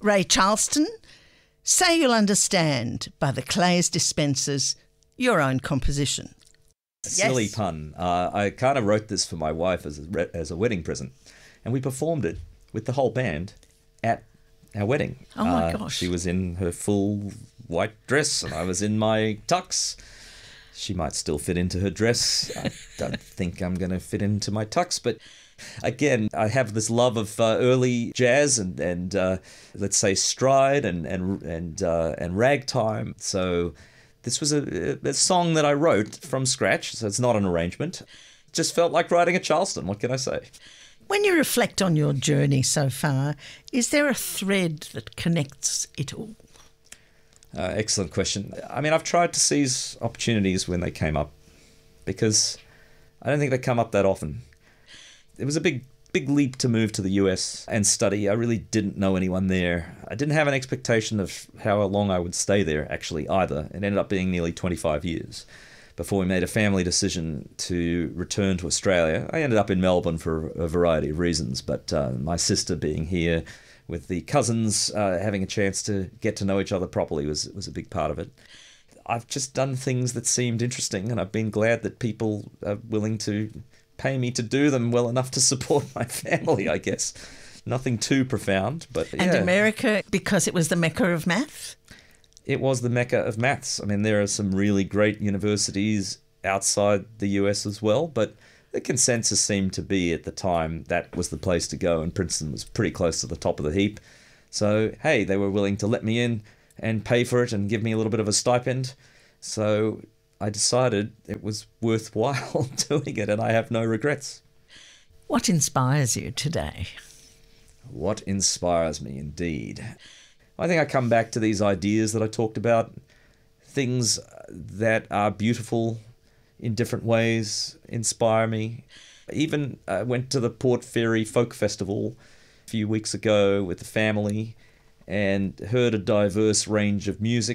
Ray Charleston, Say You'll Understand by the Clays Dispensers, your own composition. Silly pun. I kind of wrote this for my wife as a wedding present, and we performed it with the whole band at our wedding. Oh my gosh. She was in her full white dress and I was in my tux. She might still fit into her dress. I don't think I'm going to fit into my tux, but again, I have this love of early jazz and let's say stride and ragtime. So this was a song that I wrote from scratch, so it's not an arrangement. Just felt like writing a Charleston, what can I say? When you reflect on your journey so far, is there a thread that connects it all? Excellent question. I mean, I've tried to seize opportunities when they came up because I don't think they come up that often. It was a big leap to move to the US and study. I really didn't know anyone there. I didn't have an expectation of how long I would stay there, actually, either. It ended up being nearly 25 years before we made a family decision to return to Australia. I ended up in Melbourne for a variety of reasons, but my sister being here with the cousins, having a chance to get to know each other properly was a big part of it. I've just done things that seemed interesting, and I've been glad that people are willing to pay me to do them well enough to support my family, I guess. Nothing too profound, but yeah. And America, because it was the Mecca of math? It was the Mecca of maths. I mean, there are some really great universities outside the US as well, but the consensus seemed to be at the time that was the place to go, and Princeton was pretty close to the top of the heap. So, hey, they were willing to let me in and pay for it and give me a little bit of a stipend. So I decided it was worthwhile doing it, and I have no regrets. What inspires you today? What inspires me, indeed. I think I come back to these ideas that I talked about, things that are beautiful in different ways inspire me. Even went to the Port Fairy Folk Festival a few weeks ago with the family and heard a diverse range of music.